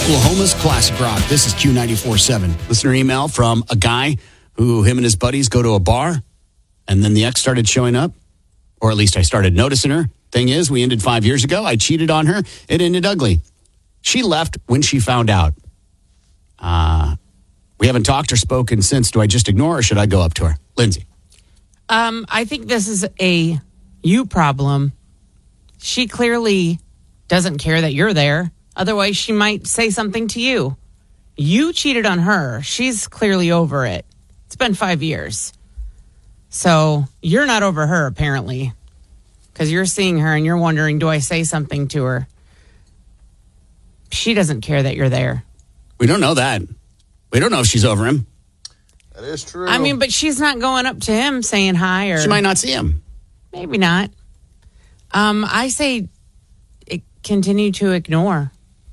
Oklahoma's classic rock. This is Q94.7. Listener email from a guy who him and his buddies go to a bar, and then the ex started showing up, or at least I started noticing her. Thing is, we ended 5 years ago. I cheated on her. It ended ugly. She left when she found out. We haven't talked or spoken since. Do I just ignore her or should I go up to her? Lindsay. I think this is a you problem. She clearly doesn't care that you're there. Otherwise, she might say something to you. You cheated on her. She's clearly over it. It's been 5 years. So you're not over her, apparently, because you're seeing her and you're wondering, do I say something to her? She doesn't care that you're there. We don't know that. We don't know if she's over him. That is true. I mean, but she's not going up to him saying hi. Or She might not see him. Maybe not. I say continue to ignore.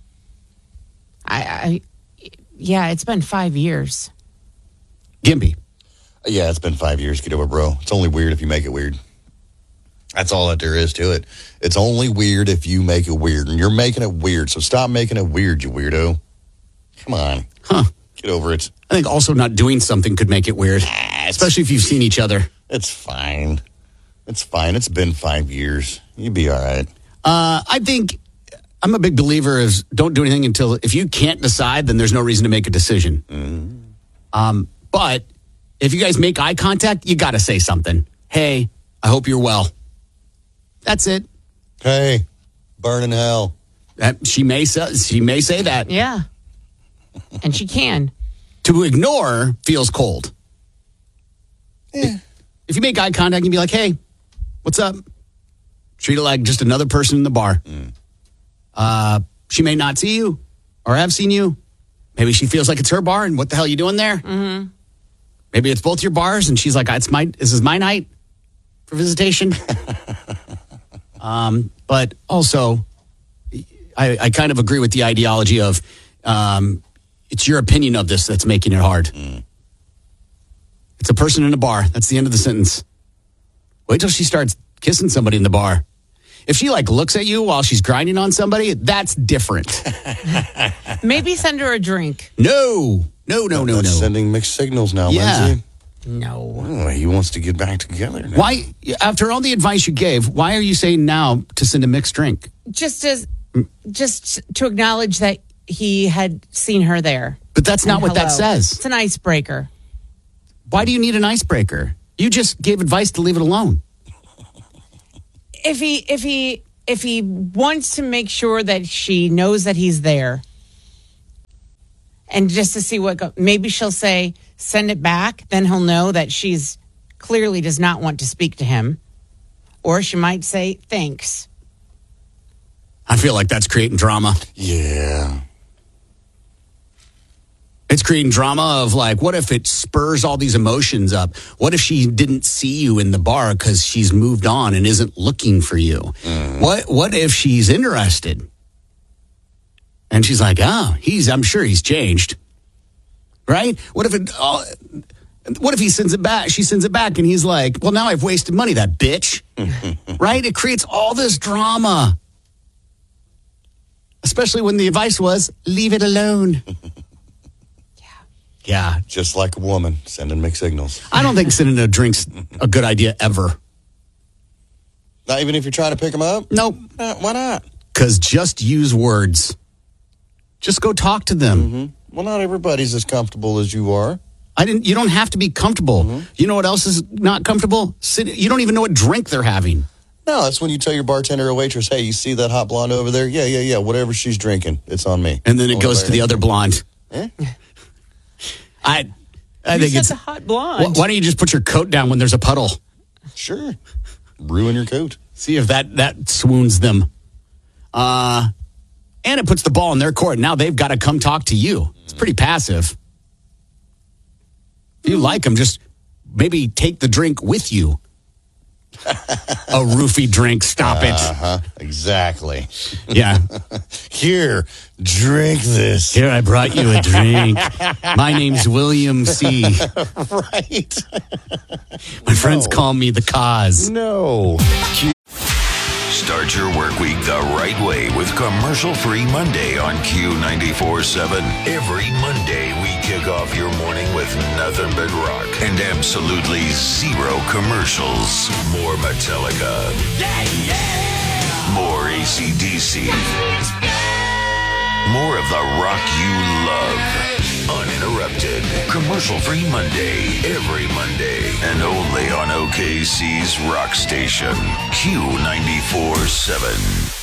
Yeah, it's been 5 years. Gimpy. Yeah, it's been 5 years. Get over it, bro. It's only weird if you make it weird. That's all that there is to it. It's only weird if you make it weird. And you're making it weird. So stop making it weird, you weirdo. Come on. Huh. Get over it. I think also not doing something could make it weird, especially if you've seen each other. It's fine. It's fine. It's been 5 years. You'd be all right. I think I'm a big believer of don't do anything until if you can't decide, then there's no reason to make a decision. But if you guys make eye contact, you got to say something. Hey, I hope you're well. That's it. Hey, burn in hell. She may say that. Yeah. And she can. To ignore feels cold. Yeah. If you make eye contact and be like, hey, what's up? Treat it like just another person in the bar. She may not see you or have seen you. Maybe she feels like it's her bar and what the hell are you doing there? Mm-hmm. Maybe it's both your bars and she's like, this is my night for visitation. But also, I kind of agree with the ideology of it's your opinion of this that's making it hard. It's a person in a bar. That's the end of the sentence. Wait till she starts kissing somebody in the bar. If she looks at you while she's grinding on somebody, that's different. Maybe send her a drink. No. That's sending mixed signals now, Yeah. Lindsay. No. Oh, he wants to get back together now. Why, after all the advice you gave, why are you saying now to send a mixed drink? Just to acknowledge that he had seen her there. But that's not what that says. It's an icebreaker. Why do you need an icebreaker? You just gave advice to leave it alone. If he wants to make sure that she knows that he's there, and just to see maybe she'll say, send it back. Then he'll know that she's clearly does not want to speak to him. Or she might say, thanks. I feel like that's creating drama. Yeah. It's creating drama of what if it spurs all these emotions up? What if she didn't see you in the bar because she's moved on and isn't looking for you? What if she's interested? And she's like, I'm sure he's changed. Right? What if he sends it back? She sends it back and he's like, well, now I've wasted money, that bitch. Right? It creates all this drama. Especially when the advice was, leave it alone. Yeah. Just like a woman, sending mixed signals. I don't think sending a drink's a good idea ever. Not even if you're trying to pick them up? Nope. Why not? Because just use words. Just go talk to them. Mm-hmm. Well, not everybody's as comfortable as you are. You don't have to be comfortable. Mm-hmm. You know what else is not comfortable? You don't even know what drink they're having. No, that's when you tell your bartender or waitress, hey, you see that hot blonde over there? Yeah. Whatever she's drinking, it's on me. And then it goes to the other blonde. Eh? I think it's a hot blonde. Why don't you just put your coat down when there's a puddle? Sure. Ruin your coat. See if that swoons them. And it puts the ball in their court. Now they've got to come talk to you. It's pretty passive. If you like them, just maybe take the drink with you. A roofie drink. Stop it. Uh-huh. Exactly. Yeah. Here, drink this. Here, I brought you a drink. My name's William C. Right. My friends call me the cause. No. Start your work week the right way with Commercial-Free Monday on Q94.7. Every Monday, we kick off your morning with nothing but rock and absolutely zero commercials. More Metallica. More AC/DC. More of the rock you love. Uninterrupted. Commercial-Free Monday. Every Monday. And only on OKC's rock station. Q94.7.